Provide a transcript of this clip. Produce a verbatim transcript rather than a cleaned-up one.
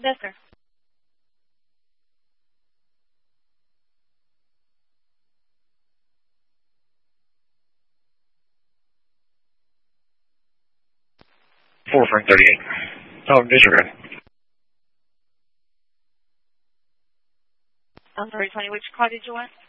Yes, sir. four Frank thirty-eight. Oh, disregard. I'm sorry, Tony, which car did you want?